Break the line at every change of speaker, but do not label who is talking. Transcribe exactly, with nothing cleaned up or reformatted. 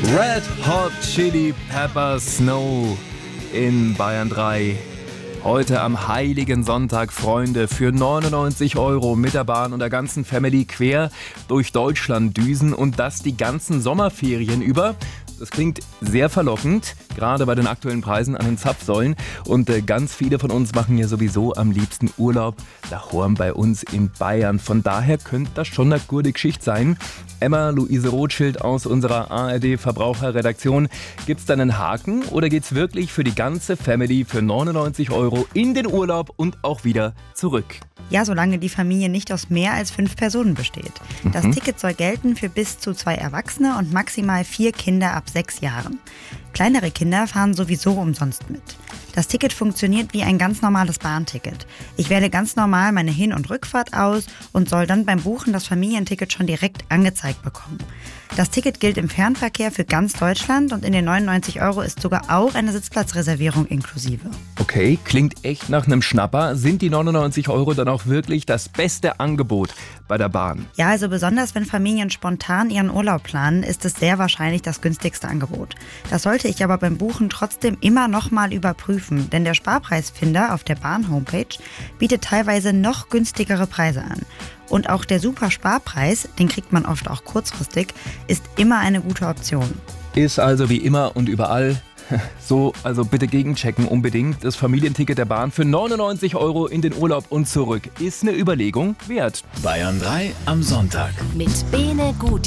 Red Hot Chili Pepper Snow in Bayern drei. Heute am Heiligen Sonntag, Freunde, für neunundneunzig Euro mit der Bahn und der ganzen Family quer durch Deutschland düsen und das die ganzen Sommerferien über. Das klingt sehr verlockend, gerade bei den aktuellen Preisen an den Zapfsäulen. Und äh, ganz viele von uns machen ja sowieso am liebsten Urlaub daheim bei uns in Bayern. Von daher könnte das schon eine gute Geschichte sein. Emma Luise Rothschild aus unserer A R D-Verbraucherredaktion. Gibt's da einen Haken oder geht's wirklich für die ganze Family für neunundneunzig Euro in den Urlaub und auch wieder zurück?
Ja, solange die Familie nicht aus mehr als fünf Personen besteht. Das
Mhm.
Ticket soll gelten für bis zu zwei Erwachsene und maximal vier Kinder ab sechs Jahren. Kleinere Kinder fahren sowieso umsonst mit. Das Ticket funktioniert wie ein ganz normales Bahnticket. Ich wähle ganz normal meine Hin- und Rückfahrt aus und soll dann beim Buchen das Familienticket schon direkt angezeigt bekommen. Das Ticket gilt im Fernverkehr für ganz Deutschland und in den neunundneunzig Euro ist sogar auch eine Sitzplatzreservierung inklusive.
Okay, klingt echt nach einem Schnapper. Sind die neunundneunzig Euro dann auch wirklich das beste Angebot bei der Bahn?
Ja, also besonders wenn Familien spontan ihren Urlaub planen, ist es sehr wahrscheinlich das günstigste Angebot. Das sollte ich aber beim Buchen trotzdem immer noch mal überprüfen, denn der Sparpreisfinder auf der Bahn-Homepage bietet teilweise noch günstigere Preise an. Und auch der Super-Sparpreis, den kriegt man oft auch kurzfristig, ist immer eine gute Option.
Ist also wie immer und überall so, also bitte gegenchecken unbedingt. Das Familienticket der Bahn für neunundneunzig Euro in den Urlaub und zurück ist eine Überlegung wert.
Bayern drei am Sonntag.
Mit Bene Guti.